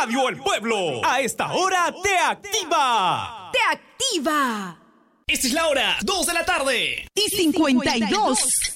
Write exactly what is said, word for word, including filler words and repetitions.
Radio El Pueblo, a esta hora te activa. ¡Te activa! Esta es la hora, dos de la tarde. Y cincuenta y dos.